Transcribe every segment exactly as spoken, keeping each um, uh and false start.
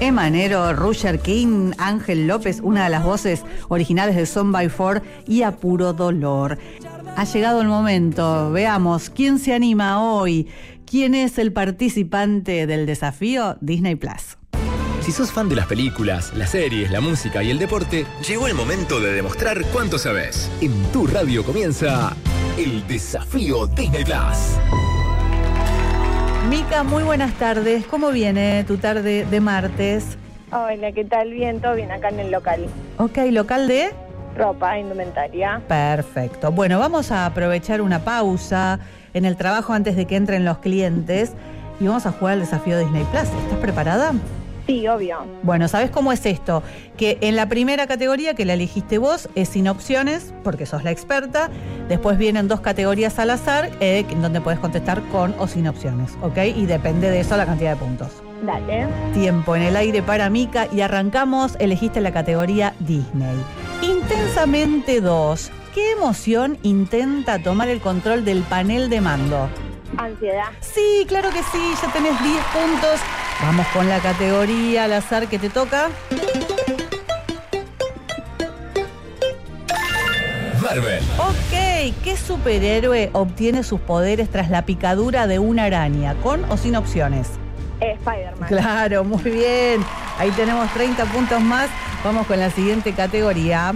Emma Nero, Roger King, Ángel López, una de las voces originales de Son by Four y A Puro Dolor. Ha llegado el momento, veamos, ¿quién se anima hoy? ¿Quién es el participante del desafío Disney Plus? Si sos fan de las películas, las series, la música y el deporte, llegó el momento de demostrar cuánto sabés. En tu radio comienza el desafío Disney Plus. Mica, muy buenas tardes. ¿Cómo viene tu tarde de martes? Hola, ¿qué tal? Bien, todo bien acá en el local. Ok, ¿local de? Ropa, indumentaria. Perfecto. Bueno, vamos a aprovechar una pausa en el trabajo antes de que entren los clientes y vamos a jugar al desafío Disney Plus. ¿Estás preparada? Sí, obvio. Bueno, ¿sabes cómo es esto? Que en la primera categoría, que la elegiste vos, es sin opciones, porque sos la experta. Después vienen dos categorías al azar, eh, donde podés contestar con o sin opciones, ¿ok? Y depende de eso la cantidad de puntos. Dale. Tiempo en el aire para Mica y arrancamos. Elegiste la categoría Disney. Intensamente dos. ¿Qué emoción intenta tomar el control del panel de mando? Ansiedad. Sí, claro que sí, ya tenés diez puntos. Vamos con la categoría al azar que te toca. Marvel. Ok, ¿qué superhéroe obtiene sus poderes tras la picadura de una araña? ¿Con o sin opciones? Eh, Spider-Man. Claro, muy bien. Ahí tenemos treinta puntos más. Vamos con la siguiente categoría.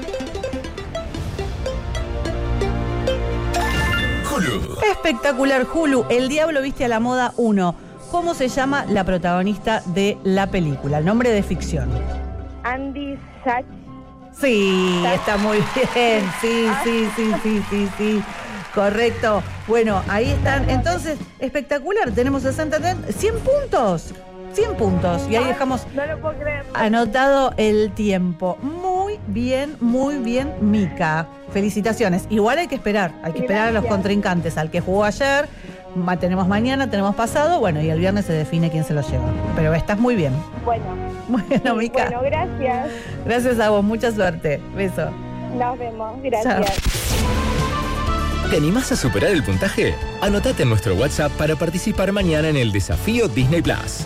Hulu. Espectacular, Hulu. El Diablo Viste a la Moda uno. ¿Cómo se llama la protagonista de la película? El nombre de ficción. Andy Sach. Sí, está muy bien. Sí, sí, sí, sí, sí, sí. Correcto. Bueno, ahí están. Entonces, espectacular. Tenemos sesenta, cien puntos. cien puntos. Y ahí dejamos No lo puedo creer. anotado el tiempo. Muy bien, muy bien, Mica. Felicitaciones. Igual hay que esperar. Hay que esperar a los contrincantes. Al que jugó ayer, ma- tenemos mañana, tenemos pasado. Bueno, y el viernes se define quién se lo lleva. Pero estás muy bien. Bueno. Bueno, Sí, Mica. Bueno, gracias. Gracias a vos. Mucha suerte. Beso. Nos vemos. Gracias. Chao. ¿Te animás a superar el puntaje? Anotate en nuestro WhatsApp para participar mañana en el desafío Disney Plus.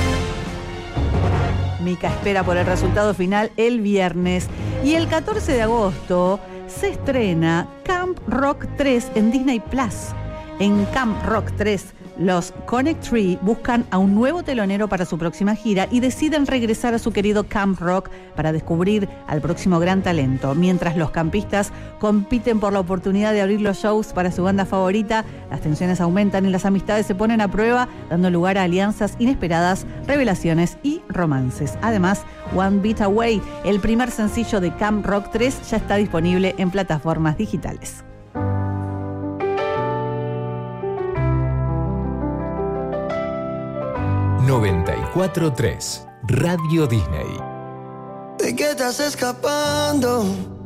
Mica espera por el resultado final el viernes. Y el catorce de agosto se estrena Camp Rock tres en Disney Plus. En Camp Rock tres, los Connect Tree buscan a un nuevo telonero para su próxima gira y deciden regresar a su querido Camp Rock para descubrir al próximo gran talento. Mientras los campistas compiten por la oportunidad de abrir los shows para su banda favorita, las tensiones aumentan y las amistades se ponen a prueba, dando lugar a alianzas inesperadas, revelaciones y romances. Además, One Beat Away, el primer sencillo de Camp Rock tres, ya está disponible en plataformas digitales. noventa y cuatro punto tres Radio Disney. ¿De qué estás escapando?